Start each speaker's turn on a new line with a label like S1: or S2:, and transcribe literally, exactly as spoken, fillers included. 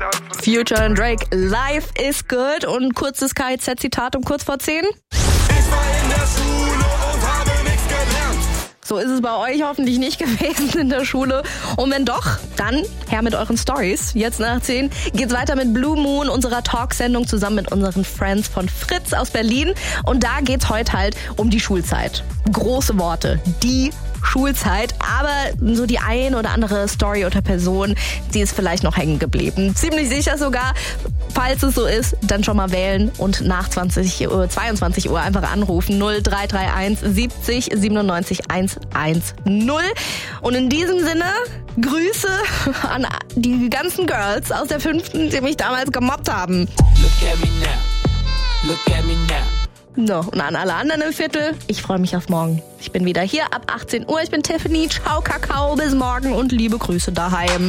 S1: Future und Drake, Life is good. Und kurzes K I Z-Zitat um kurz vor zehn.
S2: Ich war in der Schule und habe nichts gelernt.
S1: So ist es bei euch hoffentlich nicht gewesen in der Schule. Und wenn doch, dann her mit euren Stories. Jetzt nach zehn geht's weiter mit Blue Moon, unserer Talksendung zusammen mit unseren Friends von Fritz aus Berlin. Und da geht's heute halt um die Schulzeit. Große Worte. Die Schulzeit, aber so die ein oder andere Story oder Person, die ist vielleicht noch hängen geblieben. Ziemlich sicher sogar. Falls es so ist, dann schon mal wählen und nach zwanzig Uhr, zweiundzwanzig Uhr einfach anrufen. null drei drei eins siebzig siebenundneunzig hundertzehn. Und in diesem Sinne, Grüße an die ganzen Girls aus der fünften, die mich damals gemobbt haben.
S2: Look at me now. Look at me now.
S1: So, und an alle anderen im Viertel, ich freue mich auf morgen. Ich bin wieder hier ab achtzehn Uhr. Ich bin Tiffany. Ciao, Kakao, bis morgen und liebe Grüße daheim.